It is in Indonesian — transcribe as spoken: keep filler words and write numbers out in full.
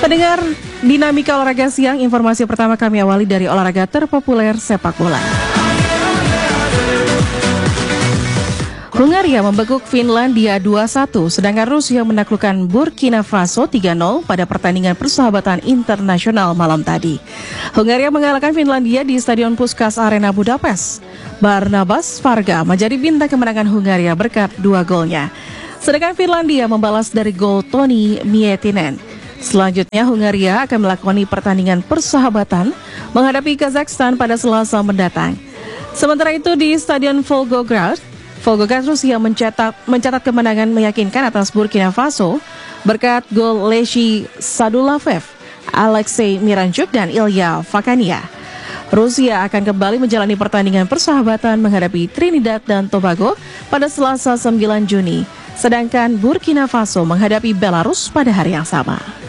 Pendengar Dinamika Olahraga Siang, informasi pertama kami awali dari olahraga terpopuler sepak bola. Hungaria membekuk Finlandia dua satu, sedangkan Rusia menaklukkan Burkina Faso tiga nol pada pertandingan persahabatan internasional malam tadi. Hungaria mengalahkan Finlandia di Stadion Puskás Arena Budapest. Barnabas Varga menjadi bintang kemenangan Hungaria berkat dua golnya. Sedangkan Finlandia membalas dari gol Toni Miettinen. Selanjutnya, Hungaria akan melakoni pertandingan persahabatan menghadapi Kazakhstan pada Selasa mendatang. Sementara itu di Stadion Volgograd, Volgograd Rusia mencetak, mencatat kemenangan meyakinkan atas Burkina Faso berkat gol Leshi Sadulaev, Alexei Miranchuk, dan Ilya Fakania. Rusia akan kembali menjalani pertandingan persahabatan menghadapi Trinidad dan Tobago pada Selasa sembilan Juni. Sedangkan Burkina Faso menghadapi Belarus pada hari yang sama.